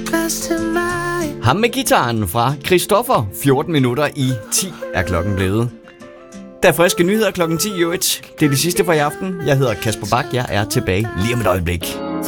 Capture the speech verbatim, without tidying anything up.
glas til mig. Ham med gitaren fra Christoffer. fjorten minutter i ti er klokken blevet. Der er friske nyheder klokken ti i øvrigt. Det er det sidste for i aften. Jeg hedder Kasper Bak. Jeg er tilbage lige om et øjeblik.